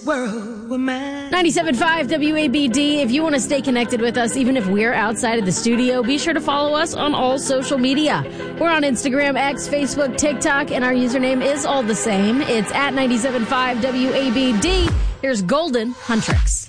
world were mine. 97.5 WABD. If you want to stay connected with us, even if we're outside of the studio, be sure to follow us on all social media. We're on Instagram, X, Facebook, TikTok, and our username is all the same. It's at 97.5 WABD. Here's Golden Huntrix.